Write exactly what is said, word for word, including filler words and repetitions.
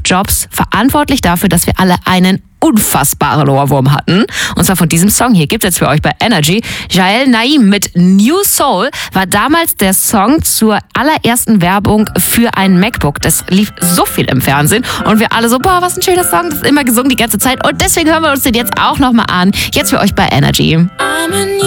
Jobs verantwortlich dafür, dass wir alle einen unfassbaren Ohrwurm hatten. Und zwar von diesem Song hier. Gibt es jetzt für euch bei Energy. Jael Naim mit New Soul war damals der Song zur allerersten Werbung für ein MacBook. Das lief so viel im Fernsehen. Und wir alle so, boah, was ein schöner Song. Das ist immer gesungen die ganze Zeit. Und deswegen hören wir uns den jetzt auch nochmal an. Jetzt für euch bei Energy.